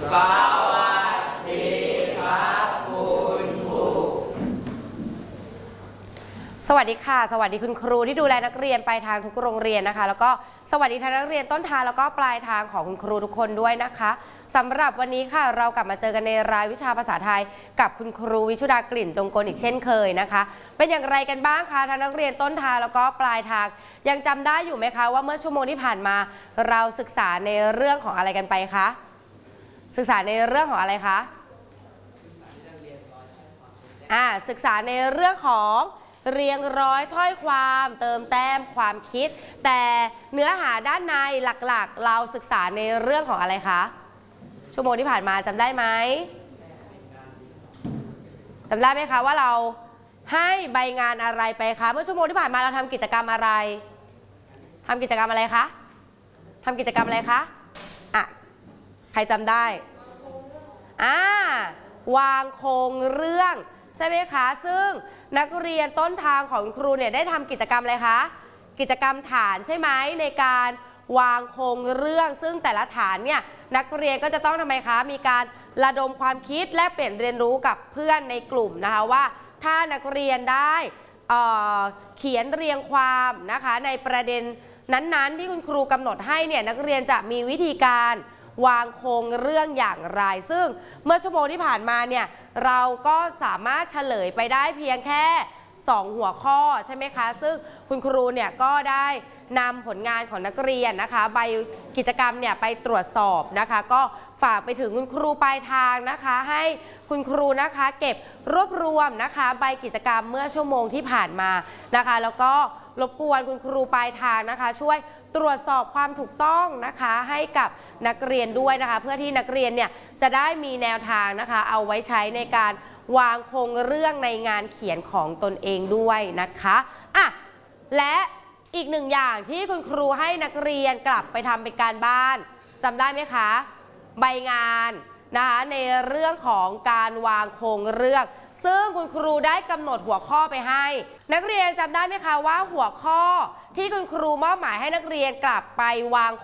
สวัสดีครับคุณครูสวัสดีค่ะสวัสดีคุณครูที่ดูแลนักเรียนปลายทางทุกโรงเรียนนะคะแล้วก็สวัสดีทางนักเรียนต้นทางแล้วก็ปลายทางของคุณครูทุกคนด้วยนะคะสำหรับวันนี้ค่ะเรากลับมาเจอกันในรายวิชาภาษาไทยกับคุณครูวิชุดากลิ่นจงกลอีกเช่นเคยนะคะเป็นอย่างไรกันบ้างคะทางนักเรียนต้นทางแล้วก็ปลายทางยังจำได้อยู่ไหมคะว่าเมื่อชั่วโมงที่ผ่านมาเราศึกษาในเรื่องของอะไรกันไปคะศึกษาในเรื่องของอะไรคะศึกษาในเรื่องของเรียงร้อยถ้อยความเติมแต้มความคิดแต่เนื้อหาด้านในหลักๆเราศึกษาในเรื่องของอะไรคะชั่วโมงที่ผ่านมาจำได้ไหมจำได้ไหมคะว่าเราให้ใบงานอะไรไปคะเมื่อชั่วโมงที่ผ่านมาเราทำกิจกรรมอะไรทำกิจกรรมอะไรคะทำกิจกรรมอะไรคะใครจำได้วางโครงเรื่องใช่ไหมคะซึ่งนักเรียนต้นทางของครูเนี่ยได้ทำกิจกรรมอะไรคะกิจกรรมฐานใช่ไหมในการวางโครงเรื่องซึ่งแต่ละฐานเนี่ยนักเรียนก็จะต้องทำไมคะมีการระดมความคิดและเปลี่ยนเรียนรู้กับเพื่อนในกลุ่มนะคะว่าถ้านักเรียนได้เขียนเรียงความนะคะในประเด็นนั้นๆที่คุณครูกำหนดให้เนี่ยนักเรียนจะมีวิธีการวางโครงเรื่องอย่างไรซึ่งเมื่อชั่วโมงที่ผ่านมาเนี่ยเราก็สามารถเฉลยไปได้เพียงแค่2หัวข้อใช่ไหมคะซึ่งคุณครูเนี่ยก็ได้นำผลงานของนักเรียนนะคะใบกิจกรรมเนี่ยไปตรวจสอบนะคะก็ฝากไปถึงคุณครูปลายทางนะคะให้คุณครูนะคะเก็บรวบรวมนะคะใบกิจกรรมเมื่อชั่วโมงที่ผ่านมานะคะแล้วก็รบกวนคุณครูปลายทางนะคะช่วยตรวจสอบความถูกต้องนะคะให้กับนักเรียนด้วยนะคะเพื่อที่นักเรียนเนี่ยจะได้มีแนวทางนะคะเอาไว้ใช้ในการวางโครงเรื่องในงานเขียนของตนเองด้วยนะคะและอีกหนึ่งอย่างที่คุณครูให้นักเรียนกลับไปทำเป็นการบ้านจำได้ไหมคะใบงานนะคะในเรื่องของการวางโครงเรื่องซึ่งคุณครูได้กำหนดหัวข้อไปให้นักเรียนจำได้ไหมคะว่าหัวข้อที่คุณครูมอบหมายให้นักเรียนกลับไปวาง